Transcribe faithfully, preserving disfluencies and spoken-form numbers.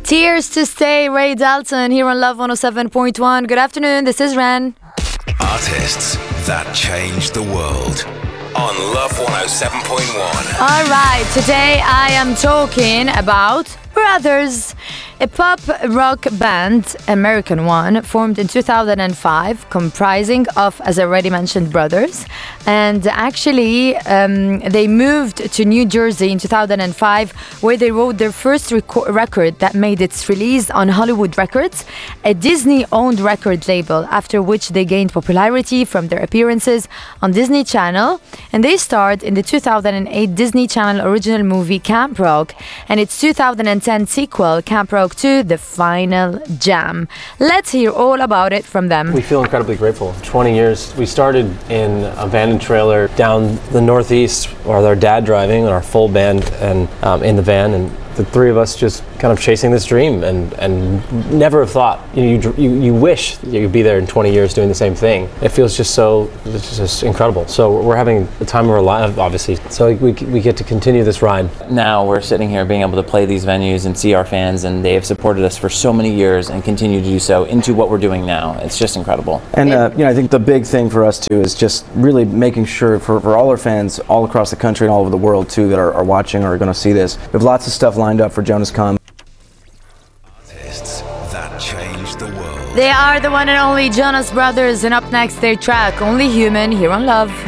Tears to Stay, Ray Dalton here on Love one oh seven point one. Good afternoon, this is Ren. Artists that changed the world on Love one oh seven point one. All right, today I am talking about Brothers, a pop rock band, American one, formed in two thousand five, comprising of, as I already mentioned, brothers. And actually, um, they moved to New Jersey in two thousand five, where they wrote their first reco- record that made its release on Hollywood Records, a Disney-owned record label, after which they gained popularity from their appearances on Disney Channel. And they starred in the two thousand eight Disney Channel original movie Camp Rock and its two thousand ten sequel, Camp Rock two, The Final Jam. Let's hear all about it from them. We feel incredibly grateful. twenty years. We started in a van and trailer down the Northeast, with our dad driving and our full band and um, in the van, and the three of us just kind of chasing this dream, and, and never have thought, you know, you, you, you wish that you'd be there in twenty years doing the same thing. It feels just so, it's just incredible. So we're having the time of our life, obviously. So we, we get to continue this ride. Now we're sitting here being able to play these venues and see our fans, and they have supported us for so many years and continue to do so into what we're doing now. It's just incredible. And uh, you know, I think the big thing for us too is just really making sure for, for all our fans all across the country and all over the world too that are, are watching or are going to see this. We have lots of stuff lined up for Jonas Come. Artists that changed the world. They are the one and only Jonas Brothers, and up next, their track, Only Human, here on Love.